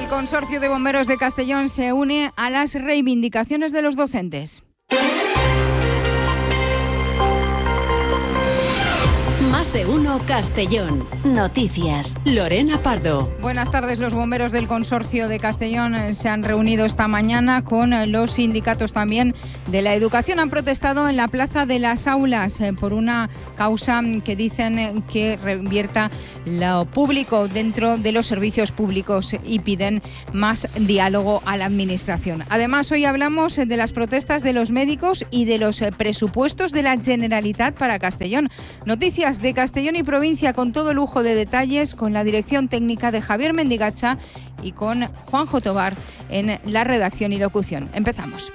Consorcio de Bomberos de Castellón se une a las reivindicaciones de los docentes. Más de uno Castellón. Noticias. Lorena Pardo. Buenas tardes. Los bomberos del Consorcio de Castellón se han reunido esta mañana con los sindicatos también de la educación. Han protestado en la Plaza de las Aulas por una causa que dicen que revierta lo público dentro de los servicios públicos y piden más diálogo a la Administración. Además, hoy hablamos de las protestas de los médicos y de los presupuestos de la Generalitat para Castellón. Noticias de Castellón y provincia con todo lujo de detalles, con la dirección técnica de Javier Mendigacha y con Juanjo Tobar en la redacción y locución. Empezamos.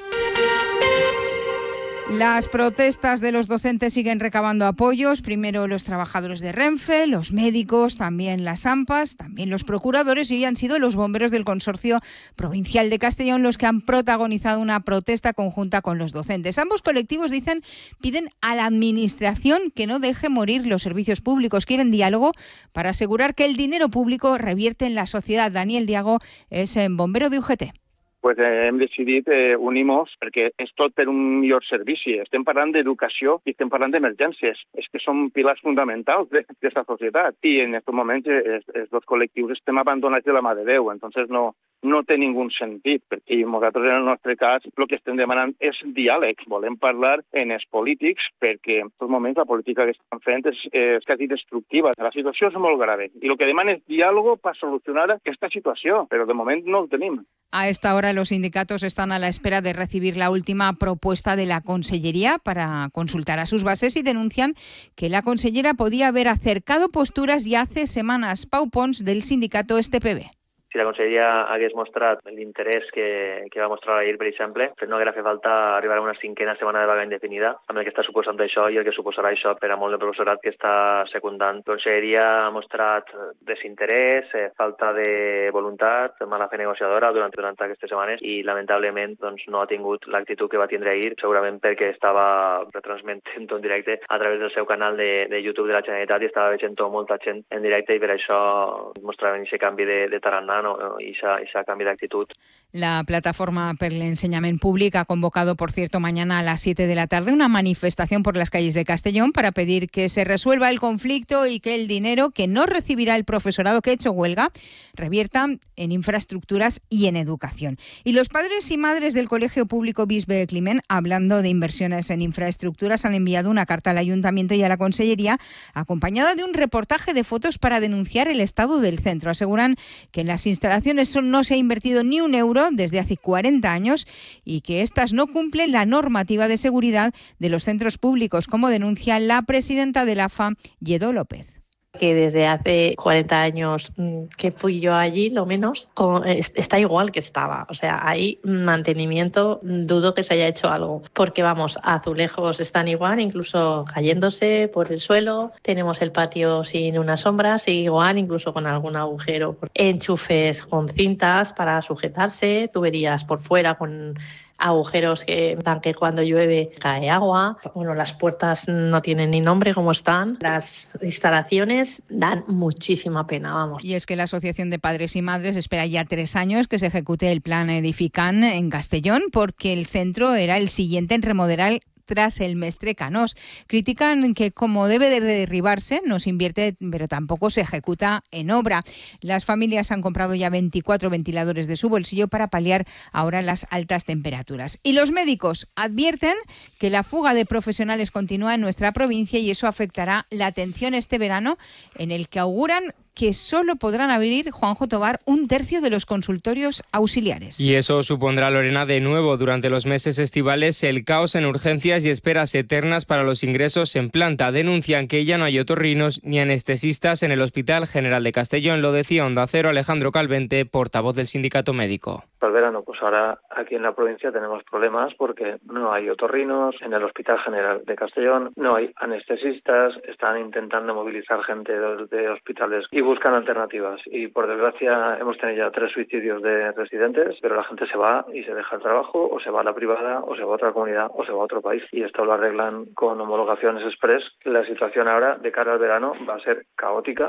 Las protestas de los docentes siguen recabando apoyos. Primero los trabajadores de Renfe, los médicos, también las AMPAs, también los procuradores, y hoy han sido los bomberos del Consorcio Provincial de Castellón los que han protagonizado una protesta conjunta con los docentes. Ambos colectivos piden a la Administración que no deje morir los servicios públicos. Quieren diálogo para asegurar que el dinero público revierte en la sociedad. Daniel Diago es bombero de UGT. Pues hem decidit unir-nos perquè és tot per un millor servici. Estem parlant d'educació i estem parlant d'emergències. És que són pilars fonamentals d'aquesta societat. I en aquests moments els dos col·lectius estem abandonats de la mà de Déu. Entonces no té ningú sentit, perquè nosaltres en el nostre cas el que estem demanant és diàleg. Volem parlar en els polítics perquè en aquests moments la política que estan fent és quasi destructiva. La situació és molt grave i el que demana és diàleg per solucionar aquesta situació, però de moment no el tenim. A esta hora los sindicatos están a la espera de recibir la última propuesta de la Consellería para consultar a sus bases y denuncian que la consellera podía haber acercado posturas ya hace semanas. Pau Pons, del sindicato STPB. Si la Conselleria hagués mostrat l'interès que va mostrar ahir, per exemple, no hauria fet falta arribar a una cinquena setmana de vaga indefinida, amb el que està suposant això i el que suposarà això per a molt de professorat que està secundant. La Conselleria ha mostrat desinterès, falta de voluntat, mala fe negociadora durant aquestes setmanes i, lamentablement, no ha tingut l'actitud que va tindre ahir, segurament perquè estava retransmetent en directe a través del seu canal de YouTube de la Generalitat i estava veient molta gent en directe i per això mostraven aquest canvi de tarannà y esa cambio de actitud. La Plataforma per l'Ensenyament Públic ha convocado, por cierto, mañana a las 7 de la tarde una manifestación por las calles de Castellón para pedir que se resuelva el conflicto y que el dinero que no recibirá el profesorado que ha hecho huelga revierta en infraestructuras y en educación. Y los padres y madres del Colegio Público Bisbe Climent, hablando de inversiones en infraestructuras, han enviado una carta al Ayuntamiento y a la Consellería acompañada de un reportaje de fotos para denunciar el estado del centro. Aseguran que en las instalaciones no se ha invertido ni un euro desde hace 40 años y que estas no cumplen la normativa de seguridad de los centros públicos, como denuncia la presidenta del AFA, Lledó López. Que desde hace 40 años que fui yo allí, lo menos, está igual que estaba. O sea, hay mantenimiento, dudo que se haya hecho algo. Porque, vamos, azulejos están igual, incluso cayéndose por el suelo. Tenemos el patio sin una sombra, sigue igual, incluso con algún agujero. Enchufes con cintas para sujetarse, tuberías por fuera con agujeros que dan que cuando llueve cae agua. Bueno, las puertas no tienen ni nombre como están. Las instalaciones dan muchísima pena, vamos. Y es que la Asociación de Padres y Madres espera ya 3 años que se ejecute el plan Edifican en Castellón, porque el centro era el siguiente en remodelar tras el Mestre Canós. Critican que como debe de derribarse, no se invierte, pero tampoco se ejecuta en obra. Las familias han comprado ya 24 ventiladores de su bolsillo para paliar ahora las altas temperaturas. Y los médicos advierten que la fuga de profesionales continúa en nuestra provincia y eso afectará la atención este verano, en el que auguran que solo podrán abrir, Juanjo Tobar, 1/3 de los consultorios auxiliares. Y eso supondrá, Lorena, de nuevo durante los meses estivales el caos en urgencias y esperas eternas para los ingresos en planta. Denuncian que ya no hay otorrinos ni anestesistas en el Hospital General de Castellón. Lo decía Onda Cero Alejandro Calvente, portavoz del sindicato médico. Para el verano, pues ahora aquí en la provincia tenemos problemas porque no hay otorrinos en el Hospital General de Castellón, no hay anestesistas, están intentando movilizar gente de hospitales y buscan alternativas. Y por desgracia hemos tenido ya 3 suicidios de residentes, pero la gente se va y se deja el trabajo, o se va a la privada, o se va a otra comunidad, o se va a otro país. Y esto lo arreglan con homologaciones express. La situación ahora de cara al verano va a ser caótica.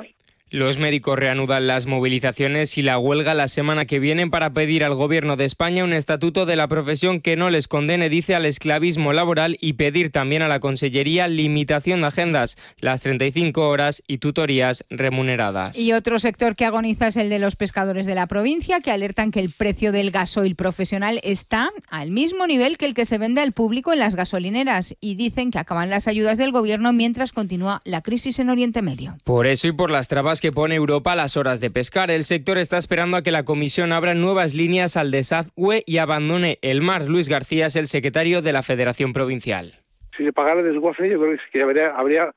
Los médicos reanudan las movilizaciones y la huelga la semana que viene para pedir al Gobierno de España un estatuto de la profesión que no les condene, dice, al esclavismo laboral y pedir también a la Consellería limitación de agendas, las 35 horas y tutorías remuneradas. Y otro sector que agoniza es el de los pescadores de la provincia, que alertan que el precio del gasoil profesional está al mismo nivel que el que se vende al público en las gasolineras y dicen que acaban las ayudas del Gobierno mientras continúa la crisis en Oriente Medio. Por eso y por las trabas que pone Europa a las horas de pescar, el sector está esperando a que la Comisión abra nuevas líneas al desagüe y abandone el mar. Luis García es el secretario de la Federación Provincial. Si se pagara el desguace, yo creo que habría